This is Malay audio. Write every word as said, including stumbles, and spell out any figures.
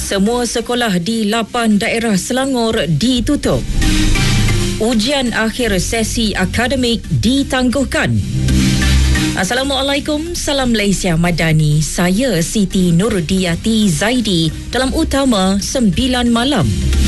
Semua sekolah di lapan daerah Selangor ditutup. Ujian akhir sesi akademik ditangguhkan. Assalamualaikum, salam Malaysia Madani. Saya Siti Nurdiati Zaidi dalam Utama sembilan Malam.